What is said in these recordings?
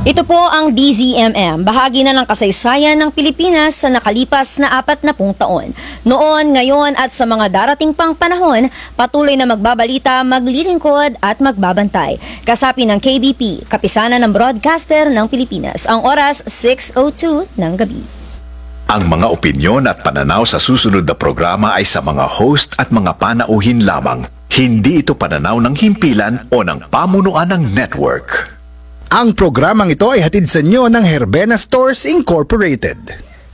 Ito po ang DZMM, bahagi na ng kasaysayan ng Pilipinas sa nakalipas na 40 taon. Noon, ngayon at sa mga darating pang panahon, patuloy na magbabalita, maglilingkod at magbabantay. Kasapi ng KBP, kapisanan ng broadcaster ng Pilipinas. Ang oras, 6:02 ng gabi. Ang mga opinyon at pananaw sa susunod na programa ay sa mga host at mga panauhin lamang. Hindi ito pananaw ng himpilan o ng pamunuan ng network. Ang programang ito ay hatid sa inyo ng Herbena Stores Incorporated.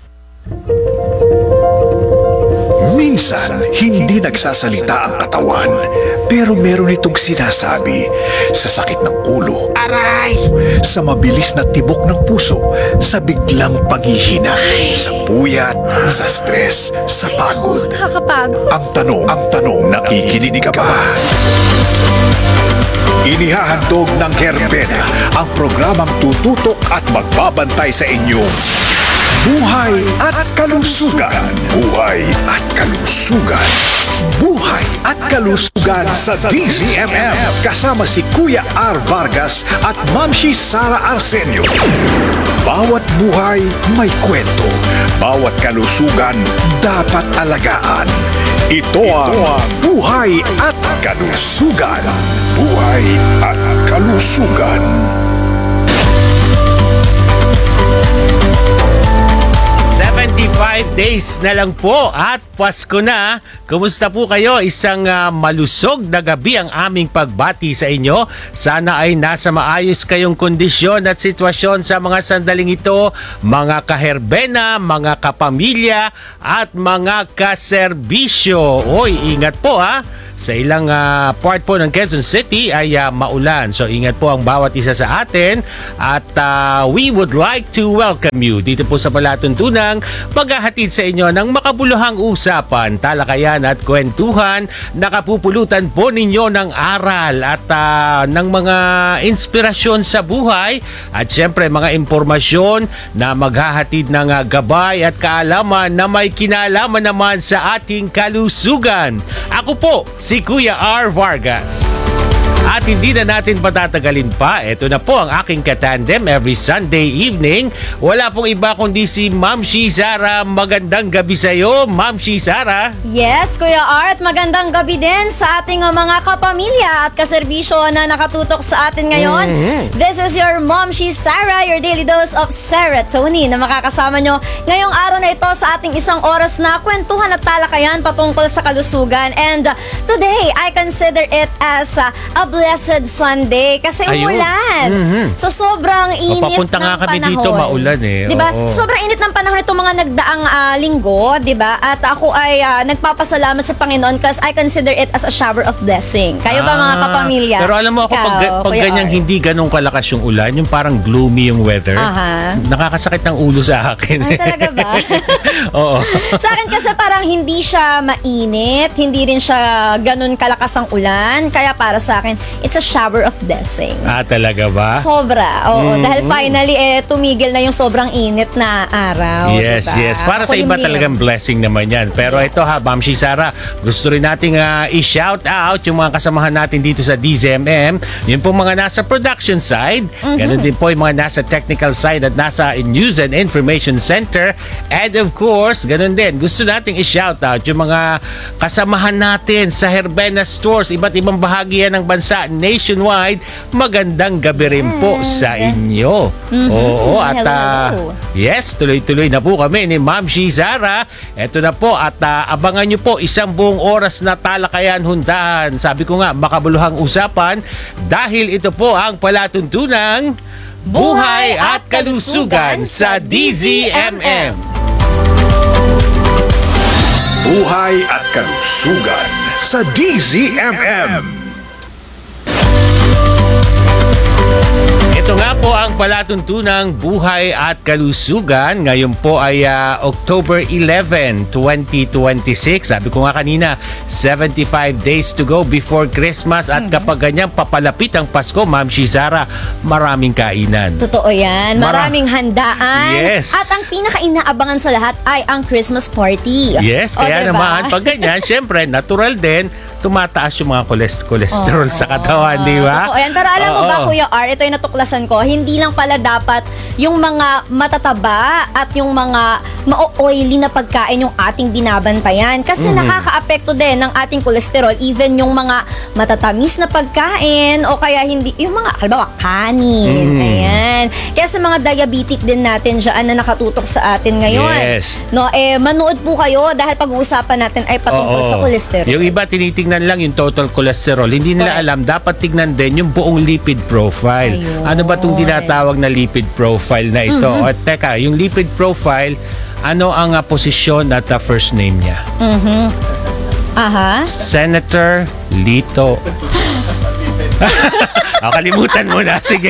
Minsan, hindi nagsasalita ang katawan, pero meron itong sinasabi sa sakit ng ulo, aray! Sa mabilis na tibok ng puso, sa biglang panghihina, sa puyat, sa stress, sa pagod. Nakakapagod. Ang tanong, nakikinig ka ba? Inihahandog ng Herbena ang programang tututok at magbabantay sa inyong Buhay at Kalusugan. Buhay at Kalusugan. Buhay at Kalusugan sa DZMM. Kasama si Kuya R. Vargas at Mamshi Sara Arsenio. Bawat buhay may kwento. Bawat kalusugan dapat alagaan. Ito ang Buhay at Kalusugan. Buhay at Kalusugan. 75 days na lang po at Pasko na. Kumusta po kayo? Isang malusog na gabi ang aming pagbati sa inyo. Sana ay nasa maayos kayong kondisyon at sitwasyon sa mga sandaling ito, mga kaherbena, mga kapamilya at mga kaserbisyo. Oy, ingat po ha! Sa ilang part po ng Quezon City ay maulan. So ingat po ang bawat isa sa atin at we would like to welcome you dito po sa Palatuntunang paghahatid sa inyo ng makabuluhang usapan, talakayan at kwentuhan, nakapupulutan po ninyo ng aral at ng mga inspirasyon sa buhay at syempre mga impormasyon na maghahatid ng gabay at kaalaman na may kinalaman naman sa ating kalusugan. Ako po si Kuya R. Vargas. At hindi na natin patatagalin pa. Ito na po ang aking katandem every Sunday evening. Wala pong iba kundi si Mamshi Sara. Magandang gabi sa iyo, Mamshi Sara. Yes, Kuya Art, magandang gabi din sa ating mga kapamilya at kaserbisyo na nakatutok sa atin ngayon. This is your Mamshi Sara, your daily dose of serotonin na makakasama nyo ngayong araw na ito sa ating isang oras na kwentuhan at talakayan patungkol sa kalusugan. And today, I consider it as a blessed Sunday kasi umulan. So sobrang init Papunta ng nga kami panahon. dito, maulan eh. Diba? Oo. Sobrang init ng panahon itong mga nagdaang linggo, diba? At ako ay nagpapasalamat sa Panginoon because I consider it as a shower of blessing. Kayo ba mga kapamilya? Pero alam mo ako, pag Kuya ganyang Art. hindi ganun kalakas yung ulan, yung parang gloomy yung weather, nakakasakit ng ulo sa akin. Ay, talaga ba? Oo. Sa akin kasi parang hindi siya mainit, hindi rin siya ganun kalakas ang ulan. Kaya para sa akin, it's a shower of blessing. Talaga ba? Sobra. Oo, dahil finally tumigil na yung sobrang init na araw. Yes, diba? yes. Para sa iba talagang blessing naman yan. Pero ito ha, Mamshi Sara, gusto rin nating i-shout out yung mga kasamahan natin dito sa DZMM. Yung po mga nasa production side, ganun din po yung mga nasa technical side at nasa News and Information Center. And of course, ganun din, gusto nating i-shout out yung mga kasamahan natin sa Herbena Stores, iba't ibang bahagi yan ng bansa nationwide. Magandang gabi rin po sa inyo. Oo, at Hello. yes, tuloy-tuloy na po kami ni Mamshi Sara. Ito na po at abangan nyo po isang buong oras na talakayan, hundahan. Sabi ko nga, makabuluhang usapan dahil ito po ang palatuntunang Buhay at Kalusugan sa DZMM. Buhay at Kalusugan sa DZMM. Ito nga po ang palatuntunang Buhay at Kalusugan. Ngayon po ay October 11, 2026. Sabi ko nga kanina, 75 days to go before Christmas. At kapag ganyan papalapit ang Pasko, Mamshi Sara, maraming kainan. Totoo yan. Maraming handaan. Yes. At ang pinaka-inaabangan sa lahat ay ang Christmas party. Yes, kaya diba? naman, pag ganyan, syempre, natural din, tumataas yung mga cholesterol sa katawan, di ba? Totoo yan. Pero alam mo ba, Oo. Kuya R, ito yung natuklasan ko, hindi lang pala dapat yung mga matataba at yung mga ma-oily na pagkain yung ating binabantayan. Kasi nakaka-apekto din ng ating kolesterol, even yung mga matatamis na pagkain o kaya hindi, yung mga, halimbawa, kanin. Ayan. Kaya sa mga diabetic din natin dyan na nakatutok sa atin ngayon. Yes. No, manood po kayo dahil pag-uusapan natin ay patungkol Oo. sa kolesterol. Yung iba tinitingnan lang yung total cholesterol. Hindi nila Correct. alam, dapat tignan din yung buong lipid profile. Ayun. Ano ba itong tinatawag na lipid profile na ito? At teka, yung lipid profile, ano ang posisyon at first name niya? Aha. Senator Lito. Kalimutan mo na. Sige.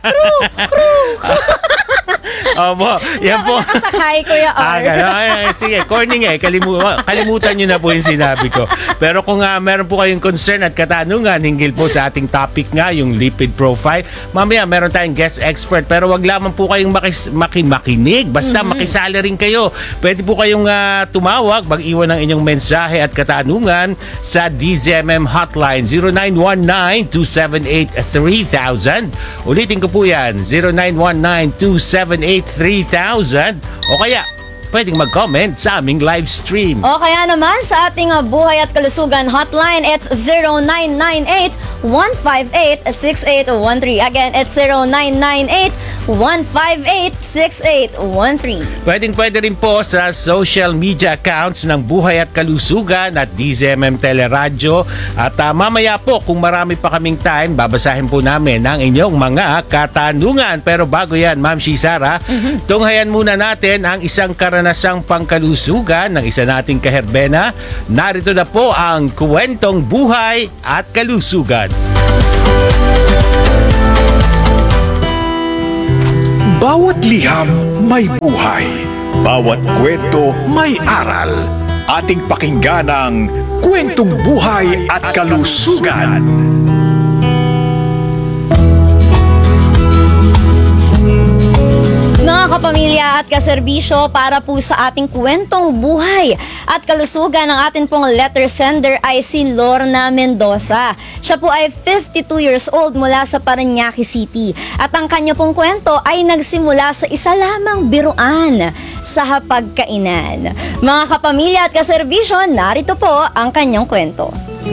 Opo, yan po. Nakasakay, Kuya R. Gano'n. Ay, sige, corny nga eh. Kalimutan nyo na po yung sinabi ko. Pero kung meron po kayong concern at katanungan hinggil po sa ating topic nga, yung lipid profile, mamaya meron tayong guest expert. Pero wag lamang po kayong makinig. Basta makisali rin kayo. Pwede po kayong tumawag, mag-iwan ng inyong mensahe at katanungan sa DZMM hotline 0919-278-3000. Ulitin ko po yan, 0919-278-3000. O kaya, pwedeng mag-comment sa aming live stream. O kaya naman sa ating buhay at kalusugan hotline, it's 0998-158-6813. Again, it's 0998-158-6813. Pwede rin po sa social media accounts ng Buhay at Kalusugan at DZMM Teleradyo. At mamaya po, kung marami pa kaming time, babasahin po namin ang inyong mga katanungan. Pero bago yan, Ma'am Sara, tunghayan muna natin ang isang karanasang pangkalusugan ng isa nating kaherbena. Narito na po ang kwentong buhay at kalusugan. Bawat liham may buhay. Bawat kwento may aral. Ating pakinggan ang kwentong buhay at kalusugan. Mga kapamilya at kaserbisyo, para po sa ating kwentong buhay at kalusugan, ang atin pong letter sender ay si Lorna Mendoza. Siya po ay 52 years old mula sa Parañaque City. At ang kanya pong kwento ay nagsimula sa isa lamang biruan sa hapagkainan. Mga kapamilya at kaserbisyo, narito po ang kanyang kwento.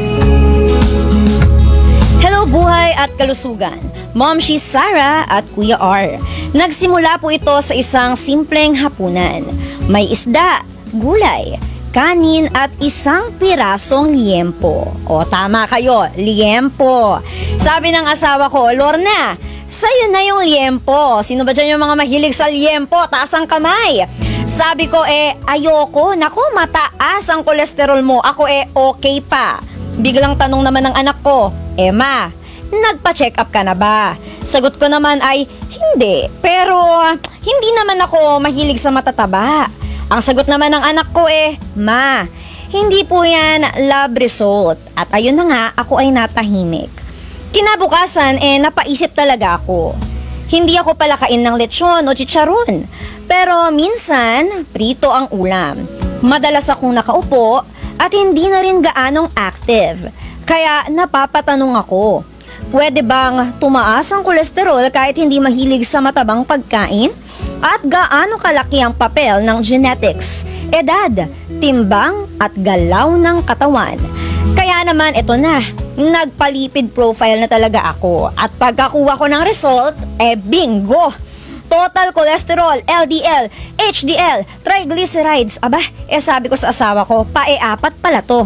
Hello buhay at kalusugan, Mom she's Sarah at Kuya R. Nagsimula po ito sa isang simpleng hapunan. May isda, gulay, kanin at isang pirasong liempo. O tama kayo, liempo. Sabi ng asawa ko, Lorna, sa'yo na yung liempo. Sino ba dyan yung mga mahilig sa liempo? Taas ang kamay. Sabi ko ayoko. Naku, mataas ang kolesterol mo. Ako okay pa. Biglang tanong naman ng anak ko, Ma, nagpa-check up ka na ba? Sagot ko naman ay, hindi. Pero hindi naman ako mahilig sa matataba. Ang sagot naman ng anak ko Ma, hindi po yan lab result. At ayun na nga, ako ay natahimik. Kinabukasan napaisip talaga ako. Hindi ako palakain ng lechon o chicharon. Pero minsan, prito ang ulam. Madalas akong nakaupo at hindi na rin gaanong active. Kaya napapatanong ako, pwede bang tumaas ang kolesterol kahit hindi mahilig sa matabang pagkain? At gaano kalaki ang papel ng genetics, edad, timbang at galaw ng katawan? Kaya naman ito na, nagpalipid profile na talaga ako. At pagkakuha ko ng result, bingo! Total cholesterol, LDL, HDL, triglycerides. Aba, sabi ko sa asawa ko, apat pala to.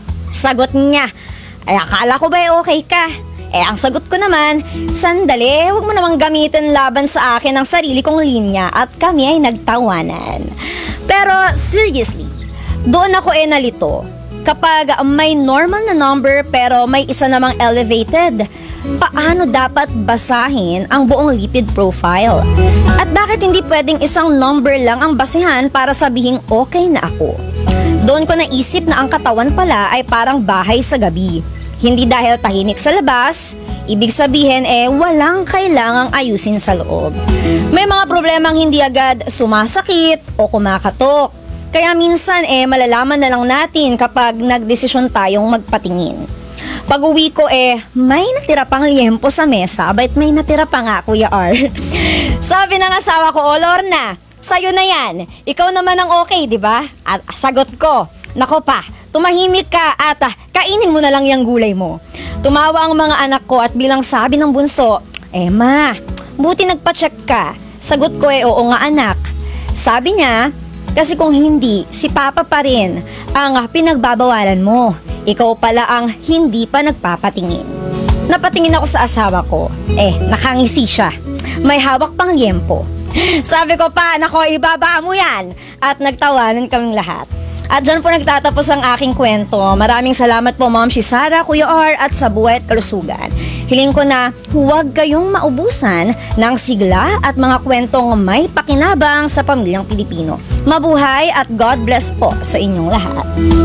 Sagot niya, akala ko ba okay ka? Ang sagot ko naman, sandali, huwag mo namang gamitin laban sa akin ang sarili kong linya, at kami ay nagtawanan. Pero seriously, doon ako nalito. Kapag may normal na number pero may isa namang elevated, paano dapat basahin ang buong lipid profile? At bakit hindi pwedeng isang number lang ang basihan para sabihing okay na ako? Doon ko naisip na ang katawan pala ay parang bahay sa gabi. Hindi dahil tahimik sa labas, ibig sabihin walang kailangang ayusin sa loob. May mga problemang hindi agad sumasakit o kumakatok. Kaya minsan malalaman na lang natin kapag nagdesisyon tayong magpatingin. Pag uwi ko may natira pang liempo sa mesa, abait may natira pa nga, Kuya R. Sabi ng asawa ko, Lorna, sa'yo na yan. Ikaw naman ang okay, di ba? At sagot ko, nako pa, tumahimik ka at kainin mo na lang yung gulay mo. Tumawa ang mga anak ko at bilang sabi ng bunso, Ma, buti nagpa-check ka. Sagot ko oo nga anak. Sabi niya, kasi kung hindi, si Papa pa rin ang pinagbabawalan mo. Ikaw pala ang hindi pa nagpapatingin. Napatingin ako sa asawa ko. Nakangisi siya. May hawak pang liempo. Sabi ko pa, nako, ibaba mo yan. At nagtawanan kaming lahat. At dyan po nagtatapos ang aking kwento. Maraming salamat po, Ma'am Sarah, Kuya R, at sa buhay at kalusugan. Hiling ko na huwag kayong maubusan ng sigla at mga kwentong may pakinabang sa pamilyang Pilipino. Mabuhay at God bless po sa inyong lahat.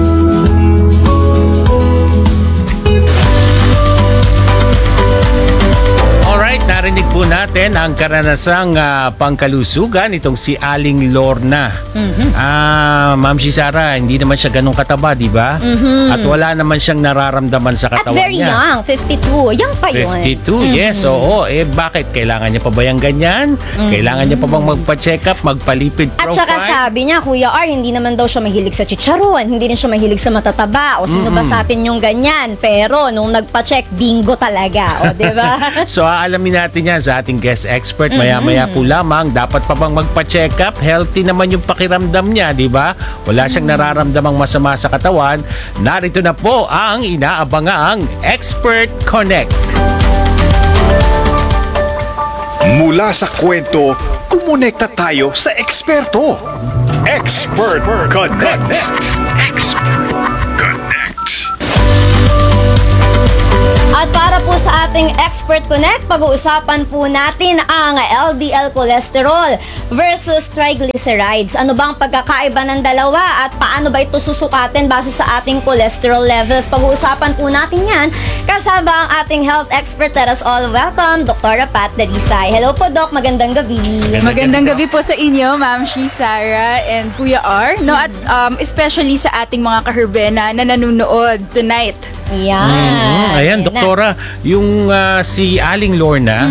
Alright, narinig po natin ang karanasang pangkalusugan itong si Aling Lorna. Ma'am Sarah, hindi naman siya ganun kataba, di ba? At wala naman siyang nararamdaman sa At katawan very niya. young, 52. Young pa yun. 52, yes, oo. Bakit? Kailangan niya pa ba yung ganyan? Kailangan niya pa bang magpa-check up, magpalipid At profile? saka sabi niya, Kuya R, hindi naman daw siya mahilig sa chicharon, hindi rin siya mahilig sa matataba, o sino ba sa atin yung ganyan? Pero nung nagpa-check, bingo talaga, o diba? So aalamin natin yan sa ating guest expert maya-maya po lamang. Dapat pa bang magpa-check up? Healthy naman yung pakiramdam niya, di ba? Wala siyang nararamdamang masama sa katawan. Narito na po ang inaabangang Expert Connect. Mula sa kwento, kumonekta tayo sa eksperto. Expert Connect. Expert Connect. At para po sa ating Expert Connect, pag-uusapan po natin ang LDL cholesterol versus triglycerides. Ano bang pagkakaiba ng dalawa at paano ba ito susukatin base sa ating cholesterol levels? Pag-uusapan po natin yan kasama ang ating health expert. Let us all welcome Dr. Pat Dalisay. Hello po, Doc. Magandang gabi. Magandang gabi po sa inyo, Ma'am Sarah and Kuya R. No, at especially sa ating mga kaherbena na nanonood tonight. Yan. Ayan, doktora, yung si Aling Lorna,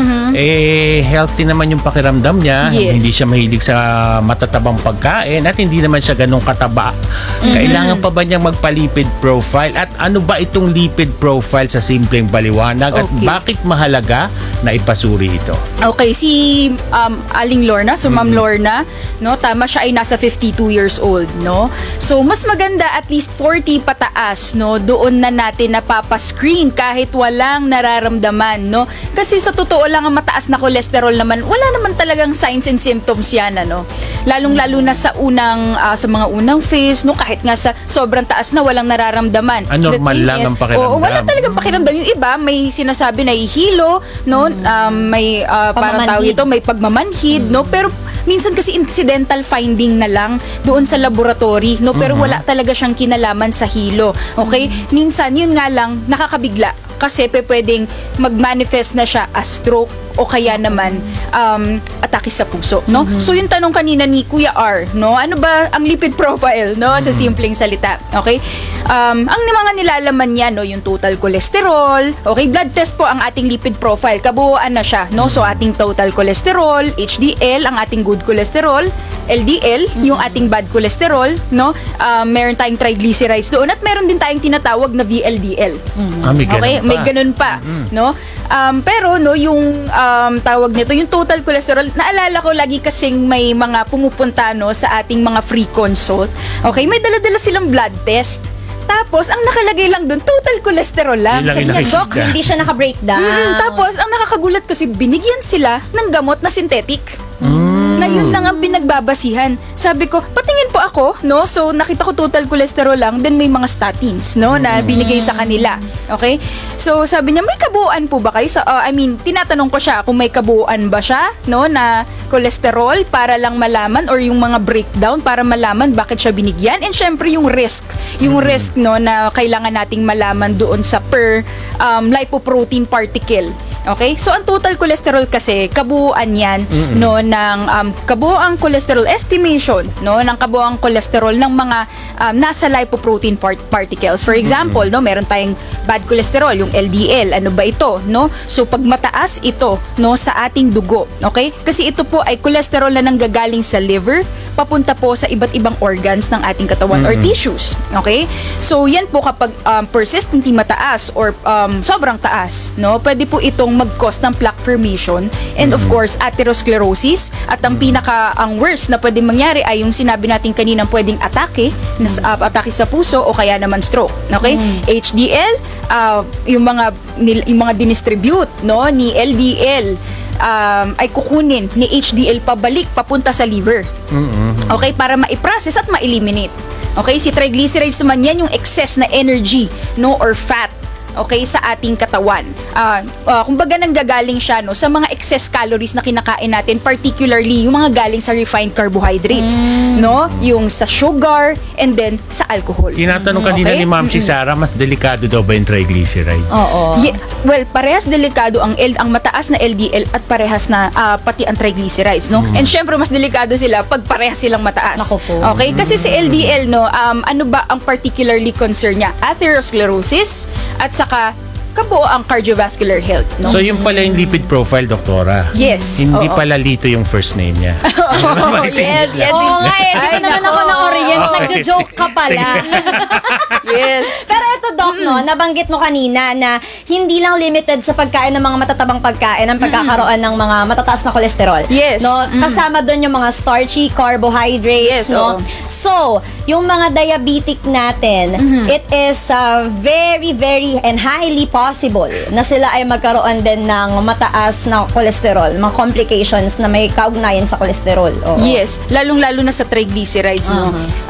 healthy naman yung pakiramdam niya. Yes. Hindi siya mahilig sa matatabang pagkain at hindi naman siya ganun kataba. Kailangan pa ba niyang magpa-lipid profile? At ano ba itong lipid profile sa simpleng paliwanag? At Okay. bakit mahalaga na ipasuri ito? Okay, si Aling Lorna, so Ma'am Lorna, no, tama siya ay nasa 52 years old, no? So mas maganda at least 40 pataas, no, doon na natin napapa-screen kahit walang nararamdaman, no? Kasi sa totoo lang ang mataas na cholesterol naman, wala naman talagang signs and symptoms yan, ano? Lalong-lalo na sa sa mga unang phase, no, kahit nga sa sobrang taas na walang nararamdaman. Normal The thing lang is, ang pakiramdam. Oo, wala talagang pakiramdam. Yung iba may sinasabi na ihilo, no? May parang tawag ito, may pagmamanhid, no? Pero minsan kasi incidental finding na lang doon sa laboratory, no? Pero wala talaga siyang kinalaman sa hilo. Okay? Minsan yun nga lang nakakabigla kasi pwedeng mag-manifest na siya as stroke o kaya naman atake sa puso, no? So yung tanong kanina ni Kuya R, no? Ano ba ang lipid profile, no? Sa simpleng salita, okay? Ang mga nilalaman niya, no, yung total cholesterol, okay? Blood test po ang ating lipid profile. Kabuuan na siya, no? So ating total cholesterol, HDL, ang ating good cholesterol, LDL, yung ating bad cholesterol, no? Meron tayong triglycerides doon at meron din tayong tinatawag na VLDL. May ganun Okay, pa. may ganun pa, no? Pero no, yung tawag nito, yung total cholesterol, naalala ko lagi kasing may mga pumupunta, no, sa ating mga free consult. Okay, may dala-dala silang blood test. Tapos, ang nakalagay lang doon, total cholesterol lang. Yun lang Sabi yung niya, nakikita. Doc, Hindi siya naka-breakdown. tapos, ang nakakagulat kasi, binigyan sila ng gamot na synthetic. Na yun lang ang pinagbabasihan. Sabi ko, patingin po ako, no? So, nakita ko total cholesterol lang, then may mga statins, no? Na binigay sa kanila. Okay? So, sabi niya, may kabuuan po ba kayo? So, tinatanong ko siya kung may kabuuan ba siya, no? Na cholesterol para lang malaman or yung mga breakdown para malaman bakit siya binigyan. And syempre, yung risk. Yung risk, no? Na kailangan nating malaman doon sa per lipoprotein particle. Okay? So, ang total cholesterol kasi, kabuuan yan, no, ng kabuuang cholesterol estimation, no, ng kabuuang cholesterol ng mga nasa lipoprotein particles. For example, no, meron tayong bad cholesterol, yung LDL. Ano ba ito, no? So, pag mataas ito, no, sa ating dugo, okay? Kasi ito po ay cholesterol na nanggagaling sa liver, papunta po sa iba't ibang organs ng ating katawan or tissues. Okay? So, yan po kapag persistently mataas or sobrang taas, no? Pwede po itong mag-cause ng plaque formation and of course, atherosclerosis. At ang ang worst na pwedeng mangyari ay yung sinabi natin kanina pwedeng atake, atake sa puso o kaya naman stroke. Okay? HDL, yung mga dinistribute, no, ni LDL, ay kukunin ni HDL pabalik papunta sa liver. Okay, para ma-process at ma-eliminate. Okay, si triglycerides naman yan yung excess na energy, no, or fat, okay, sa ating katawan. Kumbaga nanggagaling siya, no, sa mga excess calories na kinakain natin, particularly yung mga galing sa refined carbohydrates, no, yung sa sugar and then sa alcohol. Tinatanong kanina Okay? ni Ma'am si Sarah, mas delikado daw ba yung triglycerides? Oo. Well, parehas delikado ang mataas na LDL at parehas na pati ang triglycerides, no? And syempre mas delikado sila pag parehas silang mataas. Naku po. Okay? Kasi si LDL, no, ano ba ang particularly concern niya? Atherosclerosis at saka kabuo ang cardiovascular health, no? So yung pala yung lipid profile, doktora? Yes. Hindi Oo. pala Lito yung first name niya. Oh, yes, yes. Oo nga eh, Ay, hindi naman nako. ako na-orient, nagjo-joke ka pala. Yes. Pero ito, Doc, no, nabanggit mo kanina na hindi lang limited sa pagkain ng mga matatabang pagkain ang pagkakaroon ng mga matataas na kolesterol. Yes. No, kasama doon yung mga starchy carbohydrates, Yes, no. oo. So, yung mga diabetic natin, it is very, very and highly possible na sila ay magkaroon din ng mataas na kolesterol, mga complications na may kaugnayan sa kolesterol. Oo. Yes, lalong-lalo na sa triglycerides, no.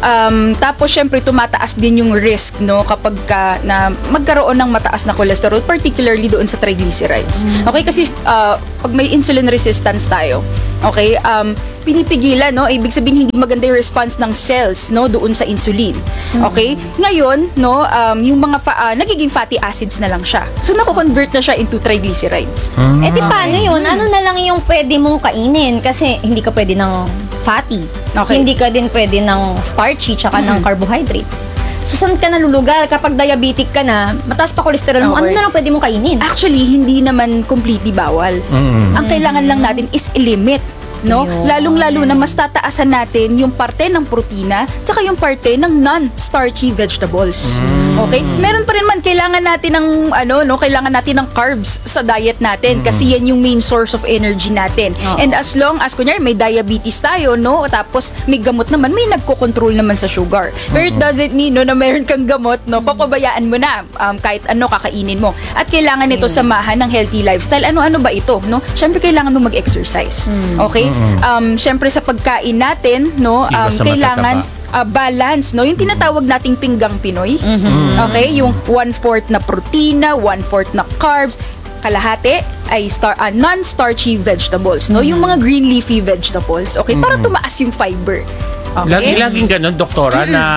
Tapos syempre tumataas din yung risk, no, kapag na magkaroon ng mataas na cholesterol, particularly doon sa triglycerides. Okay, kasi pag may insulin resistance tayo, okay, pinipigilan, no, ibig sabihin hindi maganda yung response ng cells, no, doon sa insulin. Okay? Ngayon, no, yung mga nagiging fatty acids na lang siya. So nako-convert na siya into triglycerides. Eh di paano yun? Ano na lang yung pwede mong kainin? Kasi hindi ka pwede ng fatty. Okay. Hindi ka din pwede ng starchy tsaka ng carbohydrates. So saan ka nalulugar kapag diabetic ka na, mataas pa cholesterol mo, ano Okay. na lang pwede mong kainin? Actually, hindi naman completely bawal. Ang kailangan lang natin is i-limit, no? Ayun. Lalong-lalo na mas tataasan natin yung parte ng protina tsaka yung parte ng non-starchy vegetables. Okay? Meron pa rin man kailangan natin ng kailangan natin ng carbs sa diet natin kasi yan yung main source of energy natin. Oo. And as long as kunyari may diabetes tayo, no, tapos may gamot naman, may nagko-control naman sa sugar. Pero it doesn't mean, no, na meron kang gamot, no, papabayaan mo na kahit ano kakainin mo. At kailangan nito samahan ng healthy lifestyle. Ano-ano ba ito, no? Syempre kailangan mo mag-exercise. Okay? Syempre sa pagkain natin, no, Iwas sa kailangan matataba. balance, no? Yung tinatawag nating pinggang Pinoy. Okay? Yung 1/4 na protina, 1/4 na carbs, kalahati ay non-starchy vegetables, no? Yung mga green leafy vegetables, okay? Para tumaas yung fiber. Okay? Laging ganun, doktora, na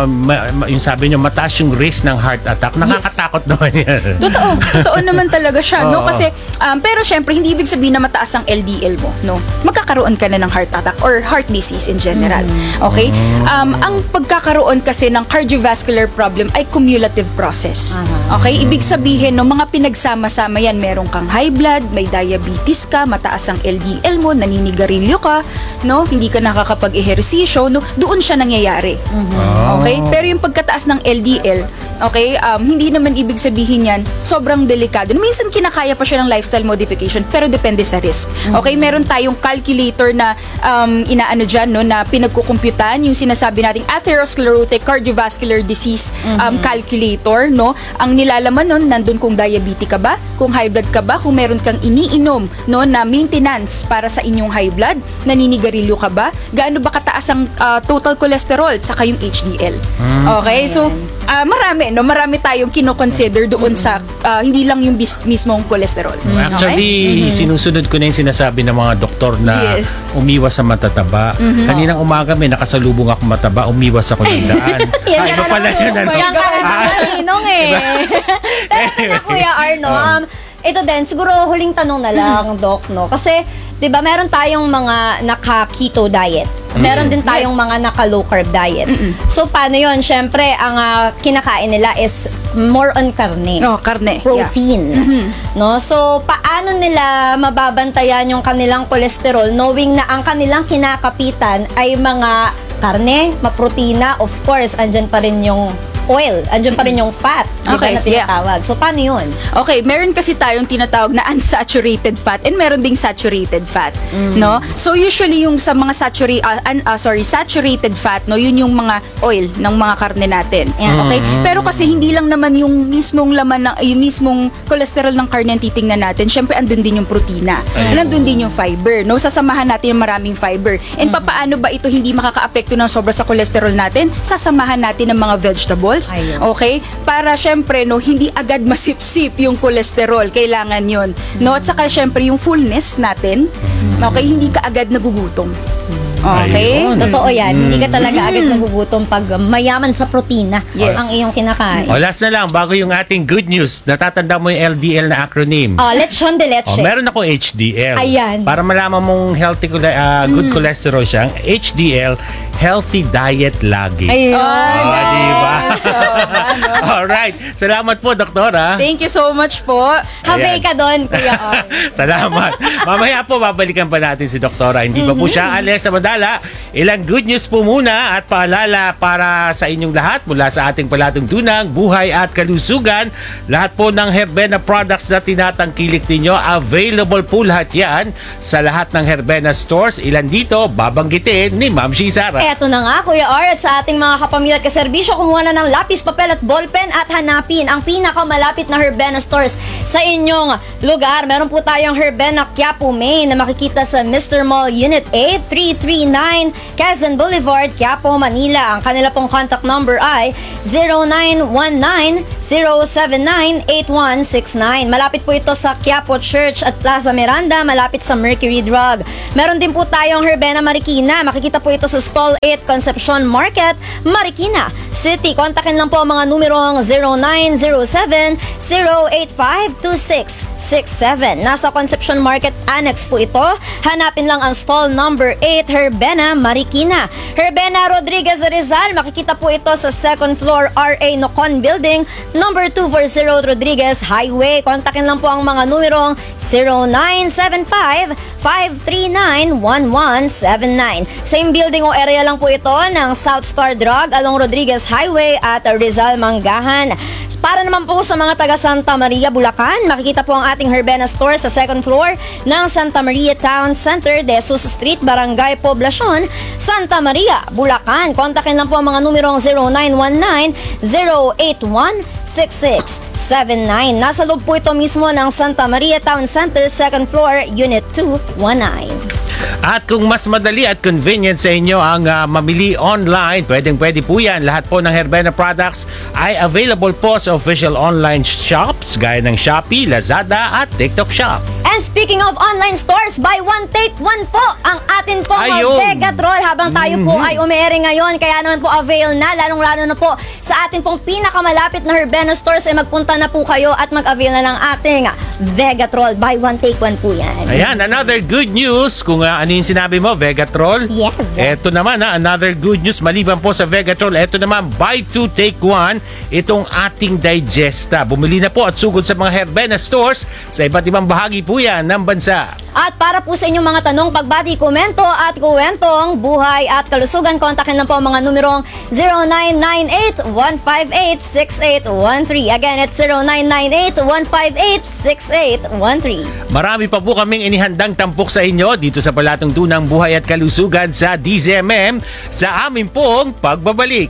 yung sabi nyo, mataas yung risk ng heart attack. Nakakatakot naman yan. Totoo naman talaga siya, no? Oo. Kasi, pero syempre, hindi ibig sabihin na mataas ang LDL mo, no? Magkakaroon ka na ng heart attack or heart disease in general. Okay? Ang pagkakaroon kasi ng cardiovascular problem ay cumulative process. Okay? Ibig sabihin, no, mga pinagsama-sama yan. Meron kang high blood, may diabetes ka, mataas ang LDL mo, naninigarilyo ka, no? Hindi ka nakakapag-ehersisyo, no? Doon siya nangyayari. Okay? Pero yung pagkataas ng LDL, okay, hindi naman ibig sabihin yan, sobrang delikado. Minsan kinakaya pa siya ng lifestyle modification, pero depende sa risk. Okay? Meron tayong calculator na inaano dyan, no, na pinagkukumputan, yung sinasabi nating atherosclerotic cardiovascular disease calculator, no? Ang nilalaman nun, nandun kung diabetic ka ba, kung high blood ka ba, kung meron kang iniinom, no, na maintenance para sa inyong high blood, naninigarilyo ka ba, gaano ba kataas ang total cholesterol, saka yung HDL. Okay? So, marami tayong kino-consider doon sa hindi lang yung mismong cholesterol. Actually, sinusunod ko na yung sinasabi ng mga doktor na Yes. umiwas sa matataba. Kaninang umaga may nakasalubong ako mataba, umiwas ako ng daan. Iba pala yun, ano? Yan ka rin naman, Ninong eh. Pero na, Kuya Arno, ito din, siguro huling tanong na lang, Doc, no? Kasi, di ba, meron tayong mga naka-keto diet. Meron din tayong mga naka-low carb diet. So, paano yon? Siyempre, ang kinakain nila is more on karne. Karne. Protein. No? So, paano nila mababantayan yung kanilang cholesterol knowing na ang kanilang kinakapitan ay mga karne, maprotina, of course, andyan pa rin yung oil, andyan pa rin yung fat, di ba, Okay, na tinatawag. So, paano yun? Okay, meron kasi tayong tinatawag na unsaturated fat and meron ding saturated fat, no? So usually yung sa mga saturated fat, no, yun yung mga oil ng mga karne natin. Yeah. Okay? Pero kasi hindi lang naman yung mismong laman ng yung mismong cholesterol ng karne ang titingnan natin. Syempre andun din yung protina. Andun din yung fiber, no? Sasamahan natin yung maraming fiber. And papaano ba ito hindi makakaapekto ng sobra sa cholesterol natin? Sasamahan natin ng mga vegetables. Ayun. Okay? Para syempre, no, hindi agad masipsip yung cholesterol. Kailangan yun. No? At saka syempre, yung fullness natin, okay, hindi ka agad nagugutom. Okay? Ayun. Totoo yan. Hindi ka talaga agad nagugutom pag mayaman sa protina Yes. ang iyong kinakain. O, last na lang, bago yung ating good news, natatanda mo yung LDL na acronym. Lechon de leche. Meron ako HDL. Ayan. Para malaman mong healthy, good cholesterol siya, ang HDL, healthy diet lagi. Ayun. Diba? So, ano? Alright. Salamat po, Doktora. Thank you so much po. Have ka doon, Kuya Or. Salamat. Mamaya po, babalikan pa natin si Doktora. Hindi pa po siya alis sa madala. Ilang good news po muna at paalala para sa inyong lahat mula sa ating palatuntunang buhay at kalusugan. Lahat po ng Herbena products na tinatangkilik ninyo, available po lahat yan sa lahat ng Herbena stores. Ilan dito, babanggitin ni Ma'am Sara. Eto na nga, Kuya Or, at sa ating mga kapamilya at kaserbisyo, kumuha na ng lapis, papel at ballpen at hanapin ang pinakamalapit na Herbena stores sa inyong lugar. Meron po tayong Herbena Quiapo, Maine na makikita sa Mr. Mall Unit 8, 339 Quezon Boulevard, Quiapo, Manila. Ang kanila pong contact number ay 0919-079-8169. Malapit po ito sa Quiapo Church at Plaza Miranda, malapit sa Mercury Drug. Meron din po tayong Herbena Marikina. Makikita po ito sa Stall 8 Concepcion Market, Marikina City. Kontakin lang po ang mga numerong 0907-085-2667. Nasa Concepcion Market Annex po ito. Hanapin lang ang stall number 8, Herbena Marikina. Herbena Rodriguez Rizal, makikita po ito sa second floor RA Nocon Building, number 240 Rodriguez Highway. Kontakin lang po ang mga numerong 0975-539-1179. Same building o area lang po ito ng South Star Drug along Rodriguez Highway at Rizal Mangahan. Para naman po sa mga taga Santa Maria, Bulacan, makikita po ang ating Herbena store sa second floor ng Santa Maria Town Center, De Jesus Street, Barangay Poblacion, Santa Maria, Bulacan. Kontakin lang po ang mga numerong 0919-081-6679. Nasa loob po ito mismo ng Santa Maria Town Center, second floor, Unit 219. At kung mas madali at convenient sa inyo ang mamili online, pwede po yan. Lahat po ng Herbena products ay available po sa official online shops gaya ng Shopee, Lazada at TikTok Shop. And speaking of online stores, buy one take one po ang atin pong Ayun. Vegatrol habang tayo po ay umiere ngayon. Kaya naman po avail na, lalong-lalo na po sa atin pong pinakamalapit na Herbena stores ay magpunta na po kayo at mag-avail na ng ating Vegatrol. Buy one take one po yan. Ayan, another good news. Kung ano yung sinabi mo, Vegatrol. Yes. Eto naman, another good news. Maliban po sa Vegatrol, eto naman, buy two, take one. Itong ating Digesta. Bumili na po at sugod sa mga Herbena stores sa iba't ibang bahagi po yan ng bansa. At para po sa inyong mga tanong, pagbati, komento at kuwentong buhay at kalusugan, kontakin lang po ang mga numerong 0998-158-6813. Again, it's 0998-158-6813. Marami pa po kaming inihandang tampok sa inyo dito sa Palatungtunang Buhay at Kalusugan sa DZMM sa amin pong pagbabalik.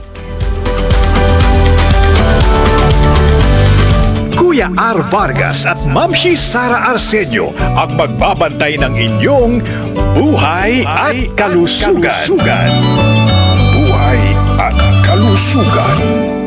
Kuya R. Vargas at Mamshi Sara Arsenio ang magbabantay ng inyong buhay at kalusugan. Buhay at kalusugan.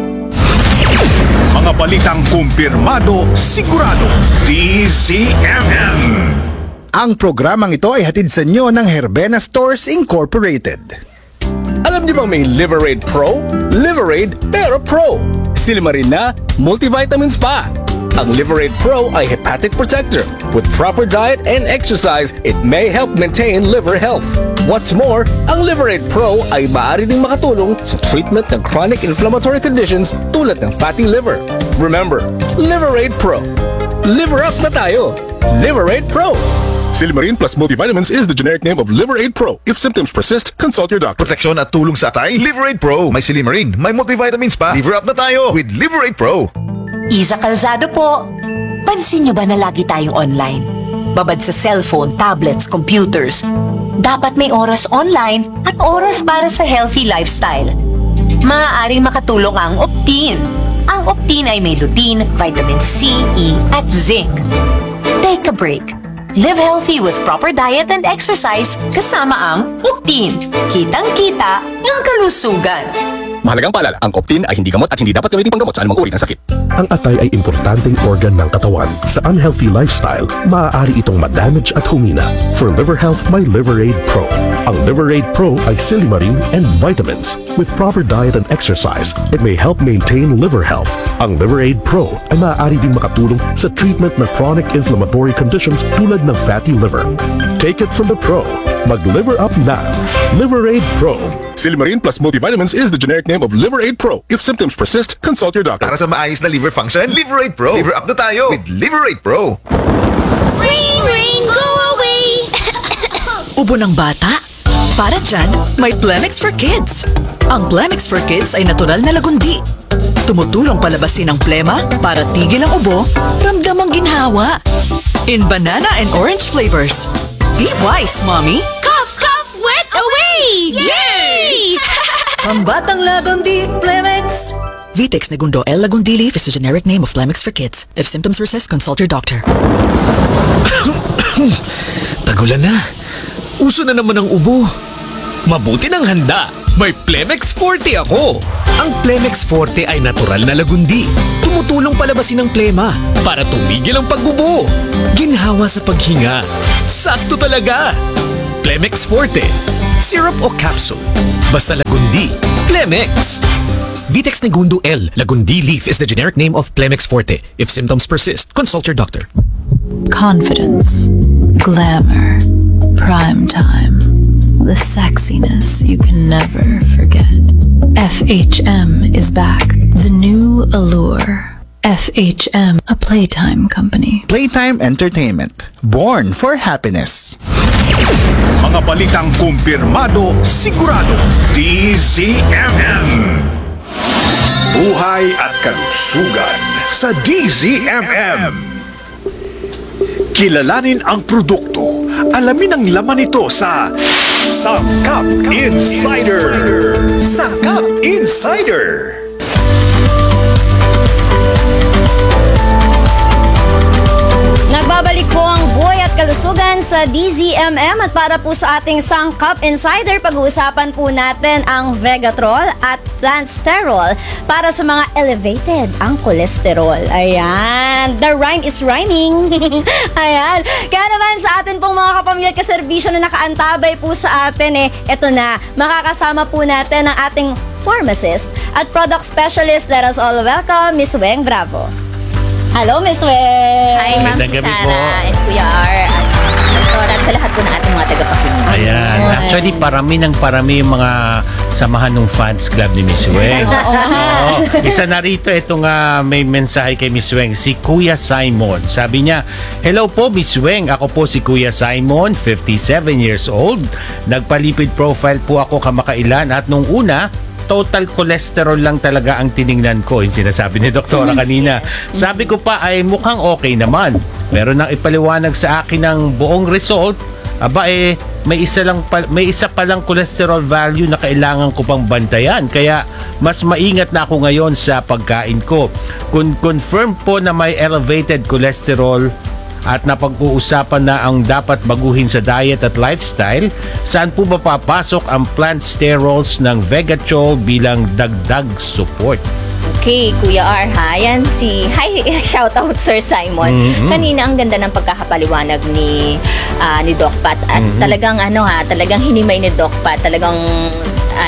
Mga balitang kumpirmado, sigurado. DZMM. Ang programang ito ay hatid sa inyo ng Herbena Stores Incorporated. Alam niyo bang may Liverade Pro? Liverade pero Pro. Silimarin na, multivitamins pa. Ang Liver Aid Pro ay hepatic protector. With proper diet and exercise, it may help maintain liver health. What's more, ang Liver Aid Pro ay maaari ding makatulong sa treatment ng chronic inflammatory conditions tulad ng fatty liver. Remember, Liver Aid Pro. Liver up na tayo! Liver Aid Pro! Silimarin plus multivitamins is the generic name of Liver Aid Pro. If symptoms persist, consult your doctor. Proteksyon at tulong sa atay, Liver Aid Pro. May Silimarin, may multivitamins pa. Liver up na tayo with Liver Aid Pro. Iza Calzado po. Pansin niyo ba na lagi tayong online? Babad sa cellphone, tablets, computers. Dapat may oras online at oras para sa healthy lifestyle. Maaaring makatulong ang Optin. Ang Optin ay may lutein, vitamin C, E, at zinc. Take a break. Live healthy with proper diet and exercise kasama ang Optin. Kitang-kita ng kalusugan. Mahalagang paalala, ang Optin ay hindi gamot at hindi dapat gamitin panggamot sa anumang uri ng sakit. Ang atay ay importanteng organ ng katawan. Sa unhealthy lifestyle, maaari itong ma-damage at humina. For liver health, may Liver Aid Pro. Ang Liver Aid Pro ay silimarin and vitamins. With proper diet and exercise, it may help maintain liver health. Ang Liver Aid Pro ay maaari din makatulong sa treatment ng chronic inflammatory conditions tulad ng fatty liver. Take it from the pro. Mag-liver up na. Liver Aid Pro. Silimarin plus multivitamins is the generic name of Liver Aid Pro. If symptoms persist, consult your doctor. Para sa maayos na liver function, Liver Aid Pro. Liver up na tayo with Liver Aid Pro. Rain, rain, go away! Ubo ng bata? Para dyan, may Plemix for Kids. Ang Plemix for Kids ay natural na lagundi. Tumutulong palabasin ang plema para tigil ang ubo, ramdam ang ginhawa. In banana and orange flavors. Be wise, Mommy! Cough, cough, wet away! Yay! Pambatang lagundi, Plemix! Vitex Negundo L. Lagundi Leaf is the generic name of Plemix for Kids. If symptoms persist, consult your doctor. Tagulan na. Uso na naman ang ubo. Mabuti ng handa. May Plemex Forte ako. Ang Plemex Forte ay natural na lagundi. Tumutulong palabasin ang plema para tumigil ang pagbubo. Ginhawa sa paghinga. Sakto talaga. Plemex Forte. Syrup o capsule. Basta lagundi. Plemex. Vitex Negundo L. Lagundi Leaf is the generic name of Plemex Forte. If symptoms persist, consult your doctor. Confidence, glamour, prime time, the sexiness you can never forget. FHM is back. The new allure. FHM, a playtime company. Playtime Entertainment. Born for happiness. Mga balitang kumpirmado, sigurado. DZMM. Buhay at kalusugan sa DZMM. Kilalanin ang produkto. Alamin ang laman nito sa Sangkap Insider. Sangkap Insider. Nagbabalik po ang buhay at kalusugan sa DZMM at para po sa ating Sangkap Insider, pag-uusapan po natin ang Vegatrol at Plantsterol para sa mga elevated ang kolesterol. Ayan, the rhyme is rhyming. Ayan, kaya naman sa atin pong mga kapamilya at kaserbisyo na nakaantabay po sa atin eto na, makakasama po natin ang ating pharmacist at product specialist. Let us all welcome Miss Weng Bravo. Hello, Miss Weng! Hi, Ma'am Magandang gabi Sara po. and Kuya R. At sa lahat po ng ating mga tagapakinig. Ayan. Actually, parami yung mga samahan ng fans club ni Miss Weng. Oo. Isa na rito, itong may mensahe kay Miss Weng, si Kuya Simon. Sabi niya, hello po Miss Weng, ako po si Kuya Simon, 57 years old. Nagpalipid profile po ako kamakailan at nung una, total cholesterol lang talaga ang tiningnan ko. Yung sinasabi ni Doktora kanina. Sabi ko pa ay mukhang okay naman. Pero nang ipaliwanag sa akin ng buong result, may isa palang cholesterol value na kailangan ko pang bantayan. Kaya mas maingat na ako ngayon sa pagkain ko. Kung confirm po na may elevated cholesterol at napag-uusapan na ang dapat baguhin sa diet at lifestyle, saan po ba papasok ang plant sterols ng Vegatrol bilang dagdag support? Okay, Kuya R, ha? Yan hi, shout out Sir Simon. Kanina ang ganda ng pagkakapaliwanag ni Doc Pat at talagang talagang hinimay ni Doc Pat. Talagang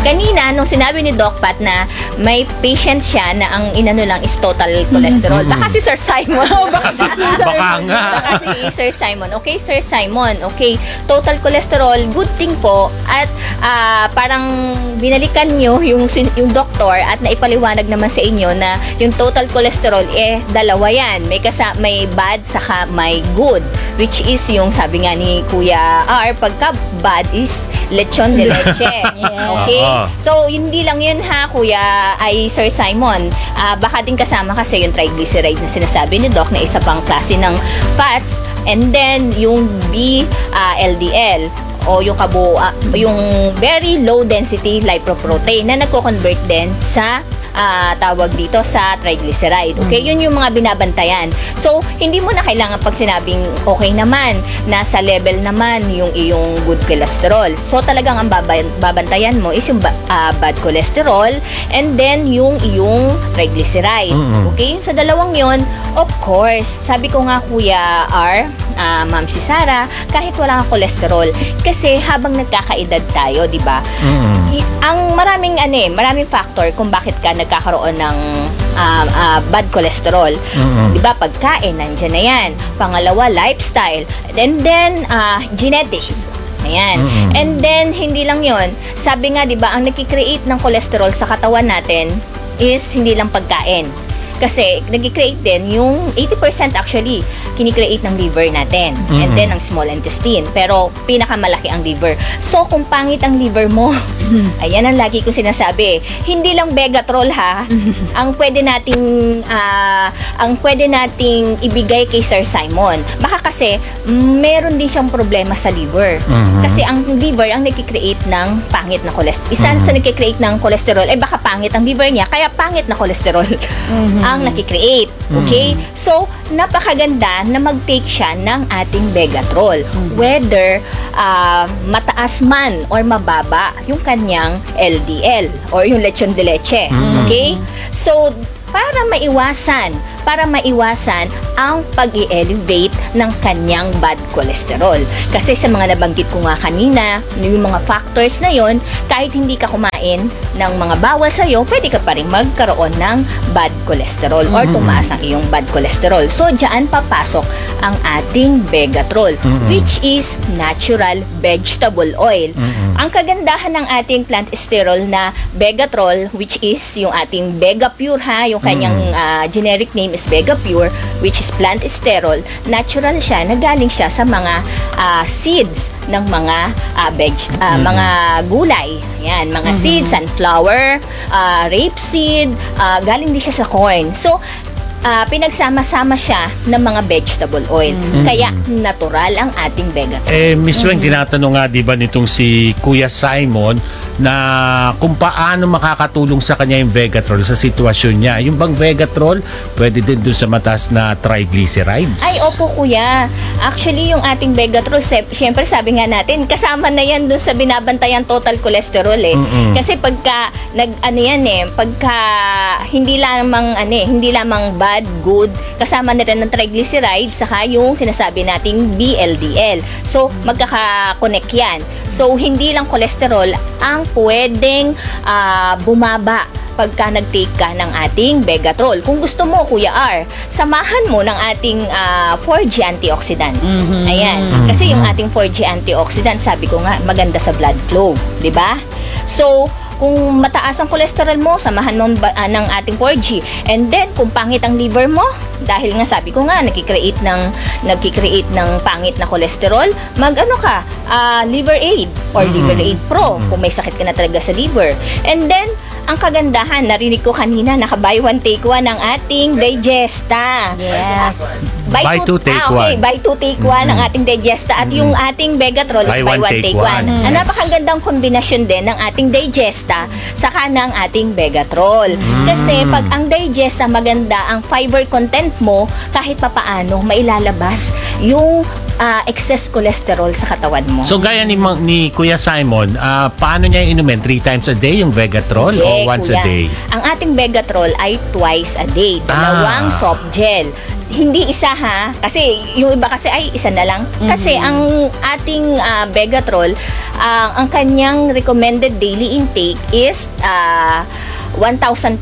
kanina, nung sinabi ni Doc Pat na may patient siya na ang inano lang is total cholesterol. Baka si Sir Simon. Baka nga. Baka si Sir Simon. Okay, Sir Simon. Okay, total cholesterol, good thing po. At parang binalikan nyo yung doktor at naipaliwanag naman sa inyo na yung total cholesterol, dalawa yan. May bad saka may good. Which is yung sabi nga ni Kuya R, pagka bad is lechon de leche. Okay? So, hindi lang yun ha, Kuya ay Sir Simon. Baka din kasama kasi yung triglyceride na sinasabi ni Doc na isa pang klase ng fats, and then yung LDL o yung yung very low density lipoprotein na nagko-convert din sa tawag dito sa triglyceride. Okay? Yun yung mga binabantayan. So, hindi mo na kailangan pag sinabing okay naman, nasa level naman yung iyong good cholesterol. So, talagang ang babantayan mo is yung bad cholesterol and then yung iyong triglyceride. Okay? Sa dalawang yun, of course, sabi ko nga Kuya R, Ma'am si Sarah, kahit wala kang cholesterol, kasi habang nagkakaedad tayo, di ba? Ang maraming factor kung bakit ka nagkakaroon ng bad cholesterol. Di ba? Pagkain, nandiyan na yan. Pangalawa, lifestyle. And then, genetics. Ayan. And then, hindi lang yon. Sabi nga, di ba, ang nakikreate ng cholesterol sa katawan natin is hindi lang pagkain. Kasi nag-create din yung 80% actually kinikreate ng liver natin and then ang small intestine, pero pinakamalaki ang liver. So kung pangit ang liver mo, ayan ang lagi ko sinasabi, hindi lang Begatrol ha ang pwede nating ibigay kay Sir Simon. Baka kasi meron din siyang problema sa liver. Kasi ang liver ang nagki-create ng pangit na cholesterol. Isa sa nagki-create ng cholesterol ay baka pangit ang liver niya, kaya pangit na cholesterol ang nakikreate. Okay? So, napakaganda na mag-take siya ng ating Begatrol. Whether mataas man or mababa yung kanyang LDL or yung lechon de leche. Okay? So, para maiwasan ang pag-i-elevate ng kanyang bad cholesterol. Kasi sa mga nabanggit ko nga kanina, yung mga factors na yon, kahit hindi ka kumain ng mga bawal sa'yo, pwede ka pa rin magkaroon ng bad cholesterol or tumaas ang iyong bad cholesterol. So, dyan papasok ang ating Begatrol, which is natural vegetable oil. Ang kagandahan ng ating plant sterol na Begatrol, which is yung ating Begapure ha, yung kanyang generic name is Begapure, which is plant sterol, natural siya, nagaling siya sa mga seeds ng mga mga gulay. Yan, mga seeds, sunflower, rapeseed, galing din siya sa corn. So, pinagsama-sama siya ng mga vegetable oil. Kaya natural ang ating Begatrol. Miss Weng, tinatanong nga diba nitong si Kuya Simon na kung paano makakatulong sa kanya yung Begatrol sa sitwasyon niya. Yung bang Begatrol, pwede din dun sa mataas na triglycerides? Ay, opo Kuya. Actually, yung ating Begatrol, syempre sabi nga natin, kasama na yan dun sa binabantayan total cholesterol Kasi pagka pagka hindi lamang bad, good, kasama na rin ng triglycerides saka yung sinasabi nating VLDL. So, magkaka-connect yan. So, hindi lang cholesterol ang pwedeng bumaba pagka nag-take ka ng ating Begatrol. Kung gusto mo, Kuya R, samahan mo ng ating 4G antioxidant. Ayan. Kasi yung ating 4G antioxidant, sabi ko nga, maganda sa blood flow. Diba? So, kung mataas ang cholesterol mo, samahan mo ng ating 4G. And then, kung pangit ang liver mo, dahil nga sabi ko nga, nagki-create ng pangit na cholesterol, Liver Aid or Liver Aid Pro kung may sakit ka na talaga sa liver. And then, ang kagandahan, narinig ko kanina, naka-buy one take one ng ating Digesta. Yes. Buy two take one. Buy two take one ng ating Digesta. At yung ating Begatrol is buy one take one. Ang napakagandang kombinasyon din ng ating Digesta saka ng ating Begatrol. Kasi pag ang Digesta maganda, ang fiber content mo, kahit papaano, mailalabas yung excess cholesterol sa katawan mo. So gaya ni Kuya Simon, paano niya inumin? 3 times a day yung Begatrol o once a day? Ang ating Begatrol ay twice a day. Dalawang soft gel. Hindi isa ha, kasi yung iba kasi ay isa na lang. Kasi ang ating Begatrol, ang kanyang recommended daily intake is 1,300.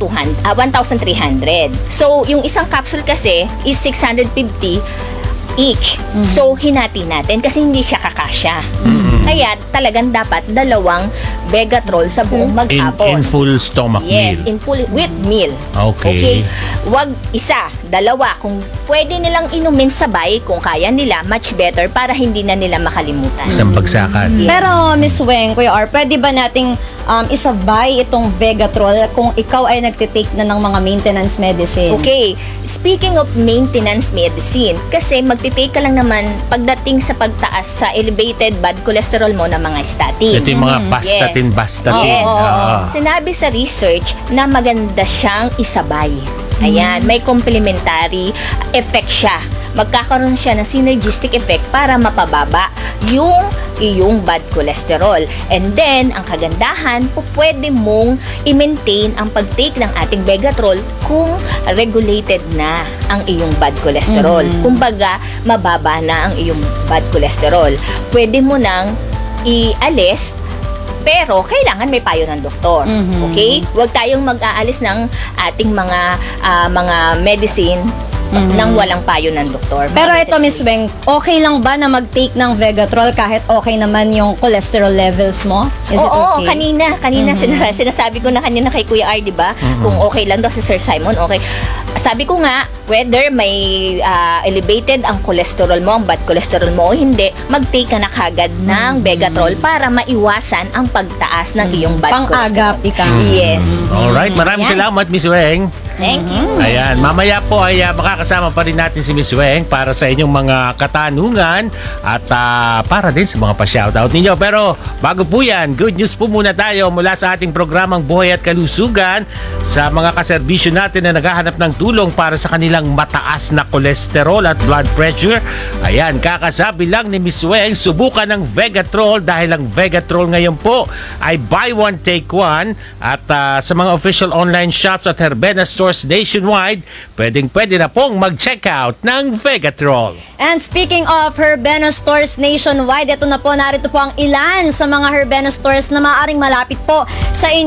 So, yung isang capsule kasi is 650 each. So, hinati natin kasi hindi siya kakasya. Kaya talagang dapat 2 Begatrol sa buong maghapon. In full stomach Yes, meal. in full with meal. Okay. Wag isa, 2. Kung pwede nilang inumin sabay, kung kaya nila, much better para hindi na nila makalimutan. Isang bagsakan. Yes. Pero Miss Weng, Kuya R, pwede ba nating isabay itong Begatrol kung ikaw ay nagtitake na ng mga maintenance medicine? Okay, speaking of maintenance medicine, kasi magtitake ka lang naman pagdating sa pagtaas sa elevated bad cholesterol mo ng mga statin. Ito yung mga bastatin. Yes. Ah. Sinabi sa research na maganda siyang isabay. Ayan, may complementary effect siya. Magkakaroon siya ng synergistic effect para mapababa yung iyong bad cholesterol. And then, ang kagandahan, pwede mong i-maintain ang pag-take ng ating Begatrol kung regulated na ang iyong bad cholesterol. Kumbaga, mababa na ang iyong bad cholesterol. Pwede mo nang ialis, pero kailangan may payo ng doktor. Okay? Huwag tayong mag-aalis ng ating mga medicine nang walang payo ng doktor. Pero ito, Miss Weng, okay lang ba na mag-take ng Begatrol kahit okay naman yung cholesterol levels mo? Is it Oo, okay? kanina sinasabi ko na kanina kay Kuya R, di ba? Kung okay lang daw si Sir Simon, okay. Sabi ko nga, whether may elevated ang cholesterol mo, ang bad cholesterol mo o hindi, mag-take ka na kagad ng Begatrol para maiwasan ang pagtaas ng iyong bad cholesterol. Pang-agap, ika. Yes. Alright, maraming Ayan. salamat, Miss Weng. Thank you. Ayan, mamaya po ay makakasama pa rin natin si Miss Weng para sa inyong mga katanungan at para din sa mga pa-shoutout ninyo. Pero bago po yan, good news po muna tayo mula sa ating programang Buhay at Kalusugan sa mga kaserbisyo natin na naghahanap ng tulong para sa kanilang mataas na kolesterol at blood pressure. Ayan, kakasabi lang ni Miss Weng, subukan ng Begatrol dahil ang Begatrol ngayon po ay buy one take one at sa mga official online shops at Herbena stores nationwide, pwede na pong mag-check out ng Begatrol. And speaking of Herbena stores nationwide, ito na po, narito po ang ilan sa mga Herbena stores na maaaring malapit po sa inyo.